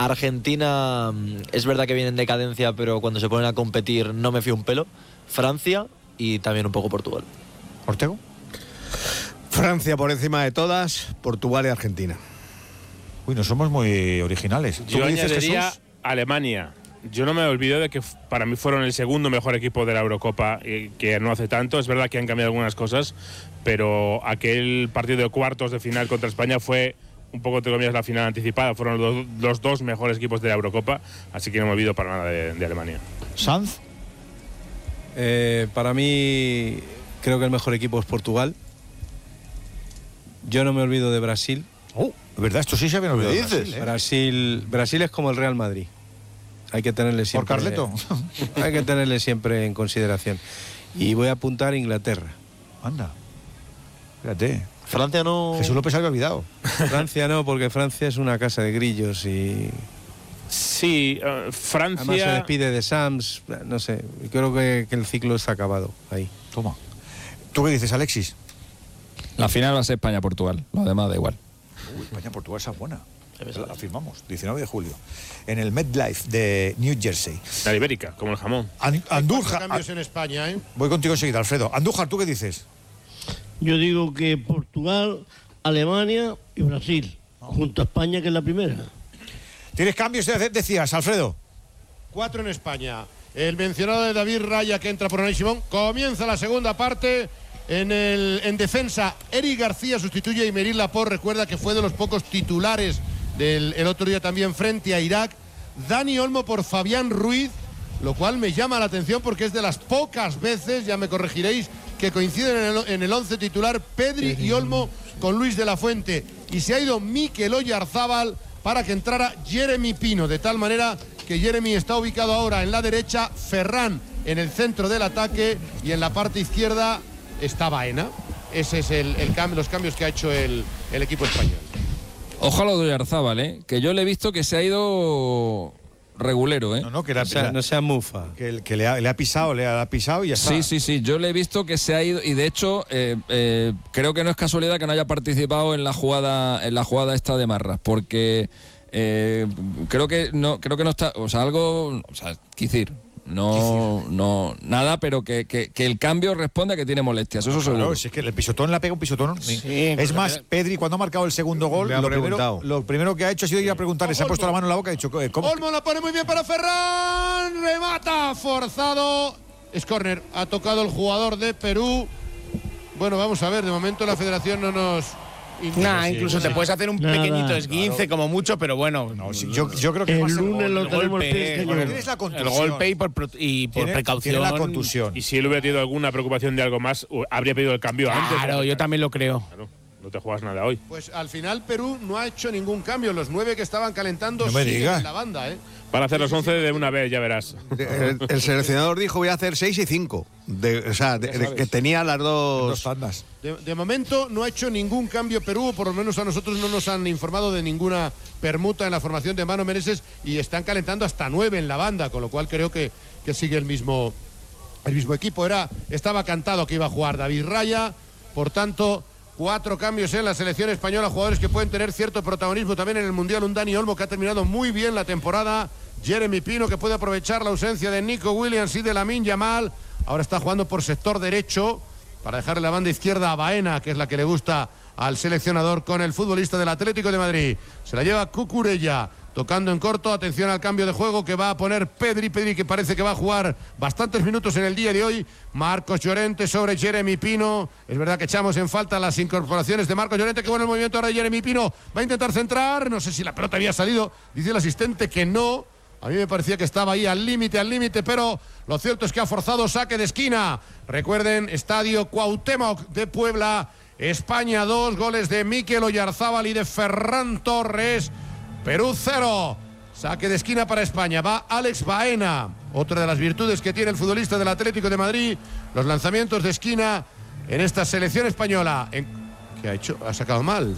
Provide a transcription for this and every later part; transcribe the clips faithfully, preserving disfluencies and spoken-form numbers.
Argentina es verdad que viene en decadencia, pero cuando se ponen a competir no me fío un pelo. Francia y también un poco Portugal. ¿Ortego? Francia por encima de todas, Portugal y Argentina. Uy, no somos muy originales. ¿Tú Yo qué dices, añadiría Jesús? Alemania. Yo no me olvido de que f- para mí fueron el segundo mejor equipo de la Eurocopa, eh, que no hace tanto. Es verdad que han cambiado algunas cosas, pero aquel partido de cuartos de final contra España fue un poco, entre comillas, la final anticipada. Fueron los, los dos mejores equipos de la Eurocopa, así que no me olvido para nada de, de Alemania. ¿Sanz? Eh, para mí, creo que el mejor equipo es Portugal. Yo no me olvido de Brasil. Oh, ¿verdad? Esto sí se había olvidado. ¿Qué dices? Brasil, ¿eh? Brasil, Brasil es como el Real Madrid. Hay que tenerle ¿Por siempre. Carleto? Hay que tenerle siempre en consideración. Y voy a apuntar a Inglaterra. Anda. Fíjate. Francia no... Jesús López había olvidado. Francia no, porque Francia es una casa de grillos y Sí, uh, además se Francia. despide de Sams. No sé, creo que, que el ciclo está acabado ahí. Toma. ¿Tú qué dices, Alexis? La final va a ser España-Portugal, lo demás da igual. Uy, España-Portugal, esa es buena. La firmamos, diecinueve de julio. En el MetLife de New Jersey. La ibérica, como el jamón. And- Andújar. cambios en España, ¿eh? Voy contigo enseguida, Alfredo. Andújar, ¿tú qué dices? Yo digo que Portugal, Alemania y Brasil, junto a España, que es la primera. ¿Tienes cambios, decías, Alfredo? Cuatro en España. El mencionado de David Raya, que entra por Unai Simón. Comienza la segunda parte. En, el, en defensa, Eric García sustituye a Aymeric Laporte. Recuerda que fue de los pocos titulares del el otro día también frente a Irak. Dani Olmo por Fabián Ruiz, lo cual me llama la atención porque es de las pocas veces, ya me corregiréis, que coinciden en el, en el once titular Pedri y Olmo con Luis de la Fuente. Y se ha ido Mikel Oyarzábal para que entrara Jeremy Pino, de tal manera que Jeremy está ubicado ahora en la derecha, Ferran en el centro del ataque y en la parte izquierda está Baena. Ese es el, el cambio, los cambios que ha hecho el, el equipo español. Ojalá de Oyarzábal, ¿eh? Que yo le he visto que se ha ido regulero, ¿eh? No, no, que, era, O sea, no sea mufa. que, que le, ha, le ha pisado, le ha pisado y ya está. Sí, sí, sí, yo le he visto que se ha ido y de hecho eh, eh, creo que no es casualidad que no haya participado en la jugada en la jugada esta de Marras, porque eh, creo que no creo que no está, o sea, algo, o sea, quisir, no no nada, pero que, que, que el cambio responde a que tiene molestias, eso Claro, seguro. si es que el pisotón le ha pegado un pisotón. Sí, es más, Pedri, cuando ha marcado el segundo gol, Le ha lo primero, preguntado. lo primero que ha hecho ha sido ir a preguntarle, se ha puesto la mano en la boca y ha dicho, ¿cómo? Olmo la pone muy bien para Ferran. Remata forzado. Es córner. Ha tocado el jugador de Perú. Bueno, vamos a ver. De momento la federación no nos... Nah, incluso te puedes hacer un Nada. pequeñito esguince como mucho, pero bueno. No, sí, yo, yo creo que es El más lunes el, lo gol- tenemos golpe, tres porque cañones. tienes la El contusión. golpe y por, pro- y por Tiene- precaución. tiene la contusión. Y si él hubiera tenido alguna preocupación de algo más, u- habría pedido el cambio antes. Claro, yo también lo creo. Claro, no te juegas nada hoy. Pues al final Perú no ha hecho ningún cambio. Los nueve que estaban calentando No me siguen digas. en la banda, ¿eh? Van a hacer los once de una vez, ya verás. El, el seleccionador dijo voy a hacer seis y cinco. De, o sea, de- de- que tenía las Dos dos. tandas. De, de momento no ha hecho ningún cambio Perú, o por lo menos a nosotros no nos han informado de ninguna permuta en la formación de Mano Meneses y están calentando hasta nueve en la banda, con lo cual creo que, que sigue el mismo, el mismo equipo. Era, estaba cantado que iba a jugar David Raya, por tanto, cuatro cambios en la selección española, jugadores que pueden tener cierto protagonismo también en el Mundial. Un Dani Olmo que ha terminado muy bien la temporada, Jeremy Pino que puede aprovechar la ausencia de Nico Williams y de Lamine Yamal. Ahora está jugando por sector derecho para dejarle la banda izquierda a Baena, que es la que le gusta al seleccionador, con el futbolista del Atlético de Madrid. Se la lleva Cucurella, tocando en corto. Atención al cambio de juego que va a poner Pedri. Pedri que parece que va a jugar bastantes minutos en el día de hoy. Marcos Llorente sobre Jeremy Pino. Es verdad que echamos en falta las incorporaciones de Marcos Llorente. Que bueno el movimiento ahora de Jeremy Pino. Va a intentar centrar. No sé si la pelota había salido. Dice el asistente que no. A mí me parecía que estaba ahí al límite, al límite, pero lo cierto es que ha forzado saque de esquina. Recuerden, Estadio Cuauhtémoc de Puebla, España dos, goles de Mikel Oyarzábal y de Ferran Torres. Perú cero. Saque de esquina para España. Va Alex Baena. Otra de las virtudes que tiene el futbolista del Atlético de Madrid, los lanzamientos de esquina en esta selección española. En... ¿Qué ha hecho? Ha sacado mal.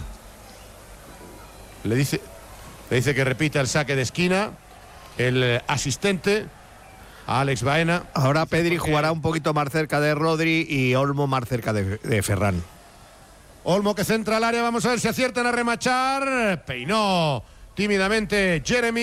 Le dice, le dice que repita el saque de esquina. El eh, asistente a Alex Baena. Ahora Pedri jugará un poquito más cerca de Rodri y Olmo más cerca de, de Ferran. Olmo que centra al área, vamos a ver si aciertan a remachar. Peinó tímidamente Jeremy.